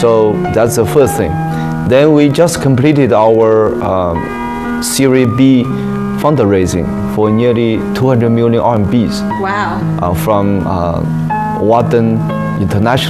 So that's the first thing. Then we just completed our Series B fundraising for nearly 200 million RMBs. Wow. From Warden International.